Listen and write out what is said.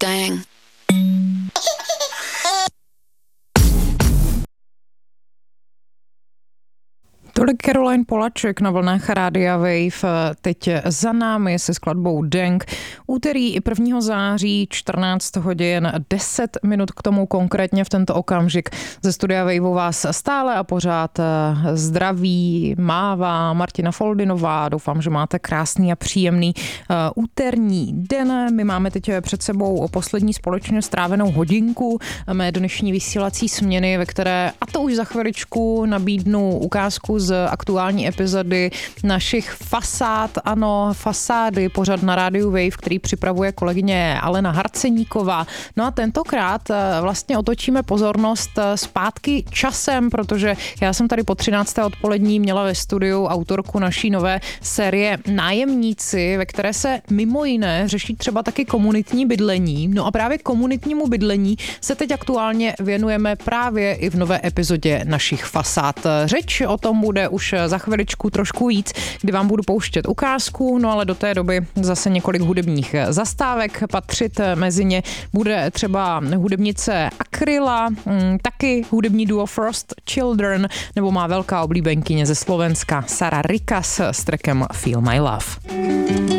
Bang. Tolik Caroline Polaček na vlnách Rádia Wave. Teď za námi se skladbou Dang. Úterý 1. září 14 hodin 10 minut k tomu konkrétně v tento okamžik. Ze studia Wave vás stále a pořád zdraví mává Martina Foldinová. Doufám, že máte krásný a příjemný úterní den. My máme teď před sebou poslední společně strávenou hodinku mé dnešní vysílací směny, ve které, a to už za chviličku, nabídnu ukázku z aktuální epizody našich fasád, ano, fasády, pořad na rádiu Wave, který připravuje kolegyně Alena Harceníková. No a tentokrát vlastně otočíme pozornost zpátky časem, protože já jsem tady po 13. odpolední měla ve studiu autorku naší nové série Nájemníci, ve které se mimo jiné řeší třeba taky komunitní bydlení. No a právě komunitnímu bydlení se teď aktuálně věnujeme právě i v nové epizodě našich fasád. Řeč o tom bude už za chviličku trošku víc, kdy vám budu pouštět ukázku, no ale do té doby zase několik hudebních zastávek. Patřit mezi ně bude třeba hudebnice Akryla, taky hudební duo Frost Children, nebo má velká oblíbenkyně ze Slovenska Sara Rikas s trackem Feel My Love.